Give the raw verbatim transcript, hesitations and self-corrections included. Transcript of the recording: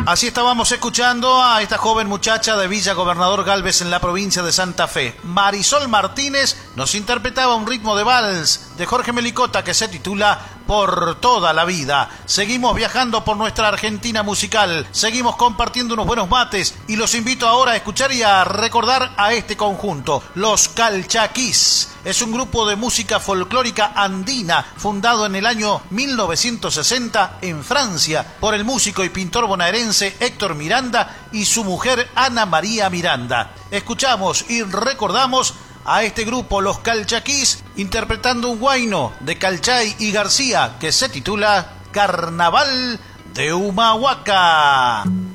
Así estábamos escuchando a esta joven muchacha de Villa Gobernador Galvez en la provincia de Santa Fe. Marisol Martínez nos interpretaba un ritmo de vals de Jorge Melicota que se titula Por toda la vida. Seguimos viajando por nuestra Argentina musical, seguimos compartiendo unos buenos mates y los invito ahora a escuchar y a recordar a este conjunto, Los Calchaquís. Es un grupo de música folclórica andina fundado en el año mil novecientos sesenta en Francia por el músico y pintor bonaerense Héctor Miranda y su mujer Ana María Miranda. Escuchamos y recordamos a este grupo, Los Calchaquís, interpretando un huayno de Calchay y García que se titula Carnaval de Humahuaca.